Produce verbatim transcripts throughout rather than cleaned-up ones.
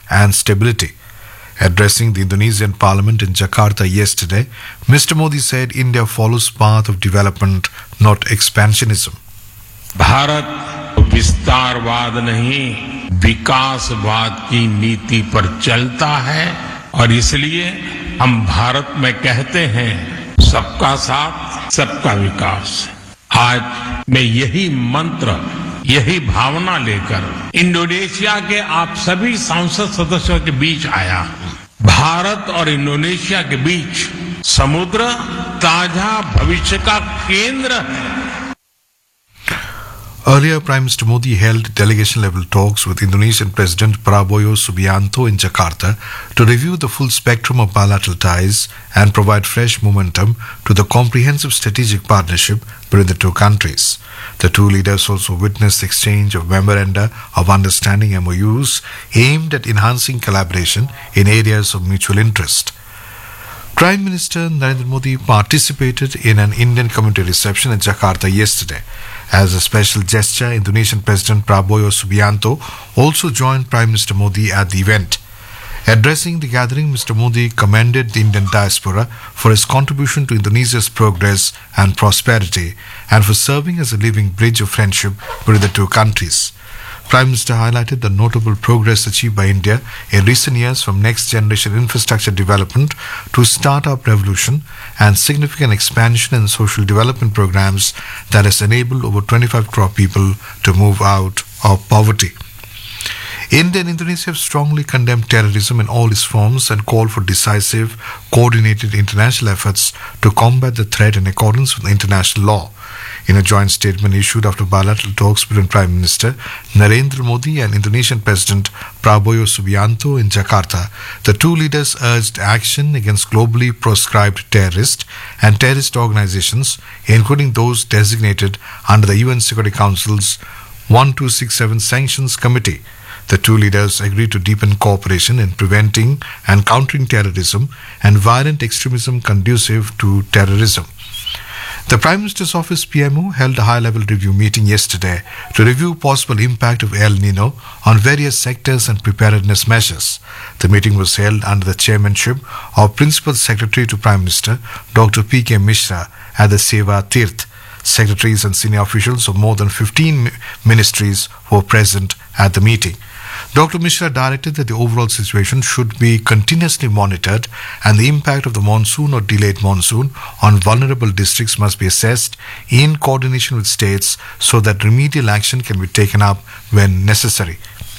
and stability. Addressing the Indonesian parliament in Jakarta yesterday, Mister Modi said India follows path of development, not expansionism. Bharat विस्तारवाद नहीं, विकासवाद की नीति पर चलता है और इसलिए हम भारत में कहते हैं सबका साथ, सबका विकास। आज मैं यही मंत्र, यही भावना लेकर इंडोनेशिया के आप सभी सांसद सदस्यों के बीच आया हूं। भारत और इंडोनेशिया के बीच समुद्र ताजा भविष्य का केंद्र है। Earlier, Prime Minister Modi held delegation-level talks with Indonesian President Prabowo Subianto in Jakarta to review the full spectrum of bilateral ties and provide fresh momentum to the comprehensive strategic partnership between the two countries. The two leaders also witnessed the exchange of memoranda of understanding M O Us aimed at enhancing collaboration in areas of mutual interest. Prime Minister Narendra Modi participated in an Indian community reception in Jakarta yesterday. As a special gesture, Indonesian President Prabowo Subianto also joined Prime Minister Modi at the event. Addressing the gathering, Mister Modi commended the Indian diaspora for his contribution to Indonesia's progress and prosperity and for serving as a living bridge of friendship between the two countries. Prime Minister highlighted the notable progress achieved by India in recent years from next-generation infrastructure development to start-up revolution and significant expansion in social development programs that has enabled over twenty-five crore people to move out of poverty. India and Indonesia have strongly condemned terrorism in all its forms and called for decisive, coordinated international efforts to combat the threat in accordance with international law. In a joint statement issued after bilateral talks between Prime Minister Narendra Modi and Indonesian President Prabowo Subianto in Jakarta, the two leaders urged action against globally proscribed terrorists and terrorist organizations, including those designated under the U N Security Council's twelve sixty-seven Sanctions Committee. The two leaders agreed to deepen cooperation in preventing and countering terrorism and violent extremism conducive to terrorism. The Prime Minister's Office P M O held a high-level review meeting yesterday to review possible impact of El Nino on various sectors and preparedness measures. The meeting was held under the chairmanship of Principal Secretary to Prime Minister Doctor P K Mishra at the Seva Tirth. Secretaries and senior officials of more than fifteen ministries were present at the meeting. Doctor Mishra directed that the overall situation should be continuously monitored and the impact of the monsoon or delayed monsoon on vulnerable districts must be assessed in coordination with states so that remedial action can be taken up when necessary.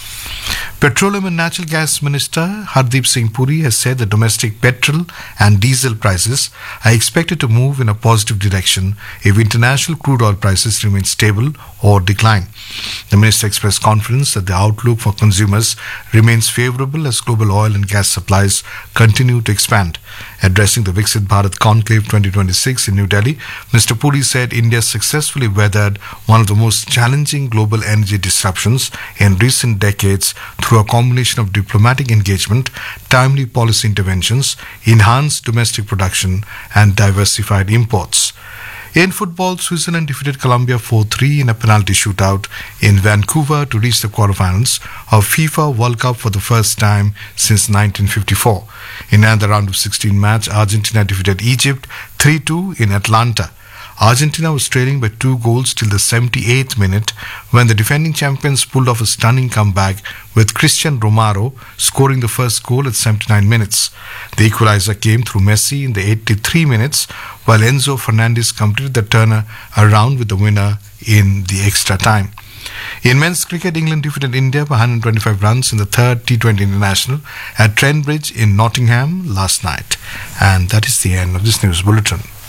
Petroleum and Natural Gas Minister Hardeep Singh Puri has said that domestic petrol and diesel prices are expected to move in a positive direction if international crude oil prices remain stable or decline. The minister expressed confidence that the outlook for consumers remains favorable as global oil and gas supplies continue to expand. Addressing the Viksit Bharat Conclave twenty twenty-six in New Delhi, Mister Puri said India successfully weathered one of the most challenging global energy disruptions in recent decades through a combination of diplomatic engagement, timely policy interventions, enhanced domestic production, and diversified imports. In football, Switzerland defeated Colombia four three in a penalty shootout in Vancouver to reach the quarterfinals of FIFA World Cup for the first time since nineteen fifty-four. In another round of sixteen match, Argentina defeated Egypt three two in Atlanta. Argentina was trailing by two goals till the seventy-eighth minute when the defending champions pulled off a stunning comeback with Christian Romero scoring the first goal at seventy-nine minutes. The equalizer came through Messi in the eighty-three minutes while Enzo Fernandez completed the turner around with the winner in the extra time. In men's cricket, England defeated India by one hundred twenty-five runs in the third T twenty International at Trent Bridge in Nottingham last night. And that is the end of this news bulletin.